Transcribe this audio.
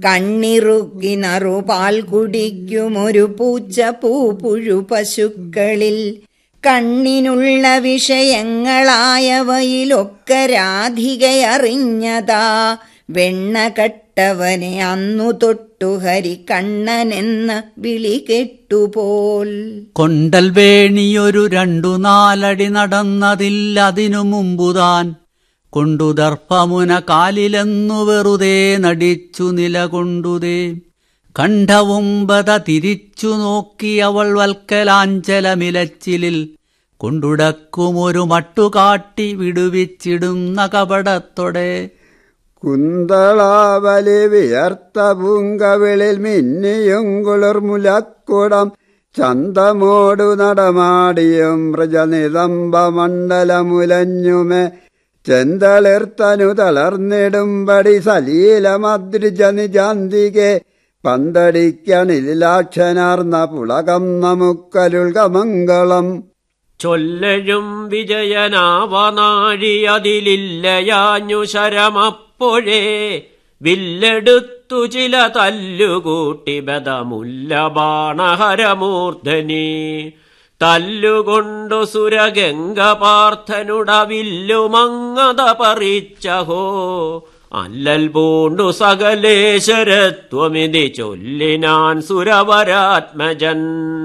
കണ്ണിറുക്കിനറു പാൽ കുടിക്കുമൊരു പൂച്ച പൂപ്പുഴു പശുക്കളിൽ കണ്ണിനുള്ള വിഷയങ്ങളായവയിലൊക്കെ രാധികയറിഞ്ഞതാ വെണ്ണ കട്ടവനെ അന്നു തൊട്ടു ഹരി കണ്ണനെന്ന വിളി കെട്ടുപോൽ. കൊണ്ടൽ വേണിയൊരു 2-4 നടന്നതില്ലതിനു മുമ്പുതാൻ കൊണ്ടു ദർപ്പമുന കാലിലെന്നു വെറുതെ നടിച്ചു നിലകൊണ്ടുതേ കണ്ഠവുമ്പത തിരിച്ചു നോക്കി അവൾ വൽക്കലാഞ്ചലമിലച്ചിലിൽ കൊണ്ടുടക്കുമൊരു മട്ടുകാട്ടി വിടുവിച്ചിടുന്ന കപടത്തോടെ. കുന്തളാവലി വിയർത്ത പൂങ്കവിളിൽ മിന്നിയും കുളിർമുലക്കുടം ചന്തമോടു നടമാടിയും മൃജനിതംബമണ്ഡലമുലഞ്ഞുമേ ചെന്തളിർത്തനു തളർന്നിടുമ്പടി സലീലമദ്രിജ നിജാന്തികെ പന്തടിക്കണിലാക്ഷനാർന്ന പുളകം നമുക്കരുൾകമംഗളം. ചൊല്ലഴും വിജയനാവനാഴിയതിലില്ലയാഞ്ഞു ശരമപ്പോഴേ വില്ലെടുത്തു ചില തല്ലുകൂട്ടി ബദമുല്ല ബാണഹരമൂർധനി തല്ലുകൊണ്ടു സുരഗംഗ പാർത്ഥനുടവില്ലുമങ്ങത പറിച്ചഹോ അല്ലൽ പൂണ്ടു സകലേശ്വരത്വമിതി ചൊല്ലിനാൻ സുരവരാത്മജൻ.